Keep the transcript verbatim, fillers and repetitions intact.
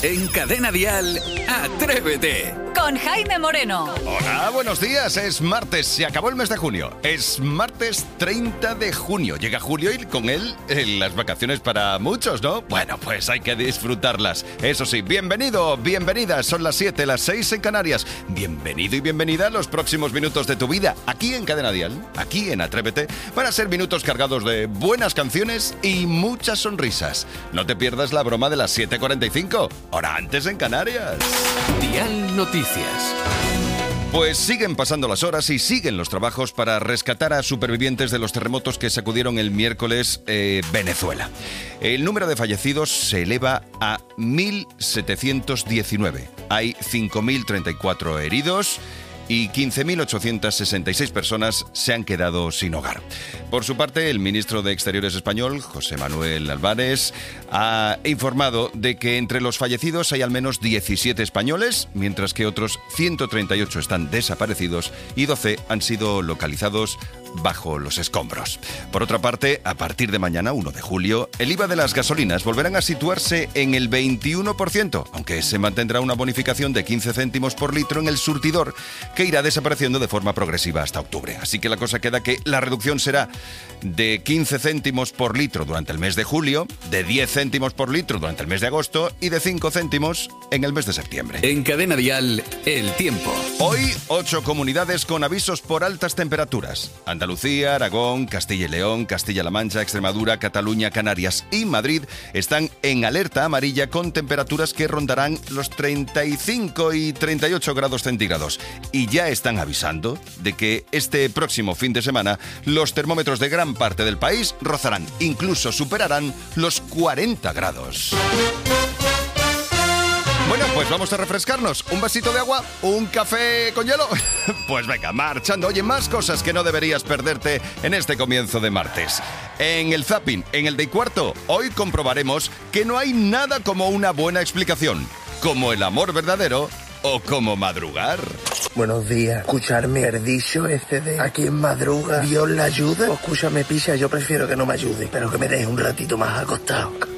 En Cadena Dial, Atrévete. Con Jaime Moreno. Hola, buenos días. Es martes, se acabó el mes de junio. Es martes treinta de junio. Llega julio y con él eh, las vacaciones para muchos, ¿no? Bueno, pues hay que disfrutarlas. Eso sí, bienvenido, bienvenidas. Son las siete, las seis en Canarias. Bienvenido y bienvenida a los próximos minutos de tu vida. Aquí en Cadena Dial, aquí en Atrévete, van a ser minutos cargados de buenas canciones y muchas sonrisas. No te pierdas la broma de las siete cuarenta y cinco, hora antes en Canarias. Dial Noticias. Pues siguen pasando las horas y siguen los trabajos para rescatar a supervivientes de los terremotos que sacudieron el miércoles eh, Venezuela. El número de fallecidos se eleva a mil setecientos diecinueve. Hay cinco mil treinta y cuatro heridos y quince mil ochocientas sesenta y seis personas se han quedado sin hogar. Por su parte, el ministro de Exteriores español, José Manuel Álvarez, ha informado de que entre los fallecidos hay al menos diecisiete españoles, mientras que otros ciento treinta y ocho están desaparecidos y doce han sido localizados bajo los escombros. Por otra parte, a partir de mañana, primero de julio, el I V A de las gasolinas volverán a situarse en el veintiuno por ciento, aunque se mantendrá una bonificación de quince céntimos por litro en el surtidor, que irá desapareciendo de forma progresiva hasta octubre. Así que la cosa queda que la reducción será de quince céntimos por litro durante el mes de julio, de diez céntimos por litro durante el mes de agosto y de cinco céntimos en el mes de septiembre. En Cadena Dial, el tiempo. Hoy, ocho comunidades con avisos por altas temperaturas. Andalucía, Aragón, Castilla y León, Castilla-La Mancha, Extremadura, Cataluña, Canarias y Madrid están en alerta amarilla con temperaturas que rondarán los treinta y cinco y treinta y ocho grados centígrados. Y ya están avisando de que este próximo fin de semana los termómetros de gran parte del país rozarán, incluso superarán los cuarenta grados. Bueno, pues vamos a refrescarnos. ¿Un vasito de agua? ¿Un café con hielo? Pues venga, marchando. Oye, más cosas que no deberías perderte en este comienzo de martes. En el Zapping, en el de cuarto, hoy comprobaremos que no hay nada como una buena explicación, como el amor verdadero o como madrugar. Buenos días. Escucharme el dicho este de aquí en madruga, Dios la ayuda. O escúchame, picha, yo prefiero que no me ayude, pero que me deje un ratito más acostado.